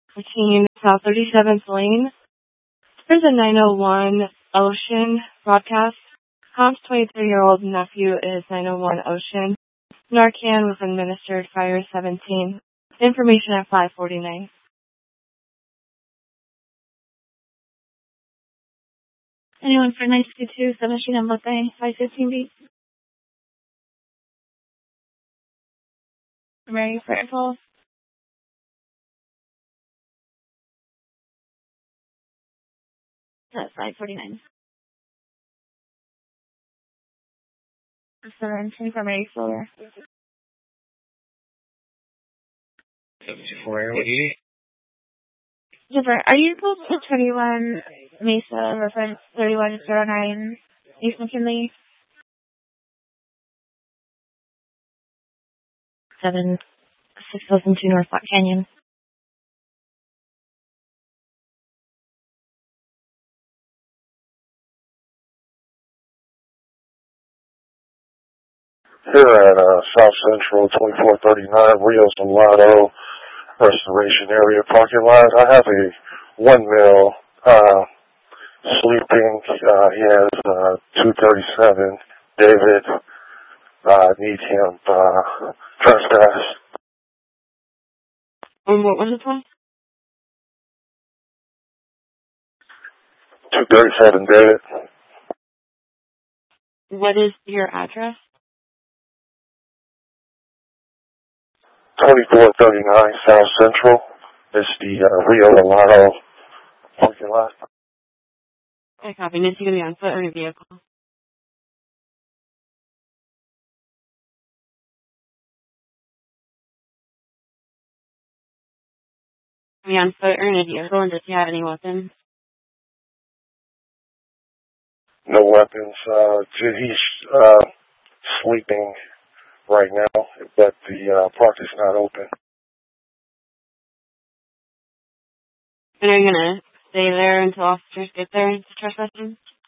14 South 37th Lane. There's a 901 Ocean broadcast. Comp's 23-year-old nephew is 901 Ocean. Narcan was administered prior 17. Information at 549. Anyone for 962 submission and Buffet 515B? Mary for info. That's 549. Southern 24 Mary Fuller. 74 Air, what do you need? Jennifer, are you close to 21 Mesa, reference 3109 East McKinley? 6002 North Black Canyon. Here at South Central 2439 Rio Salado Restoration Area parking lot, I have a 1 male sleeping. He has 237. David, need him trespass. What was it for? 237 David. What is your address? 2439 South Central. It's the Rio Salado parking lot. I copy. Is he going to be on foot or in a vehicle? Be on foot or in a vehicle, and does he have any weapons? No weapons. He's sleeping right now, but the park is not open. And are you going to stay there until officers get there to trespass him?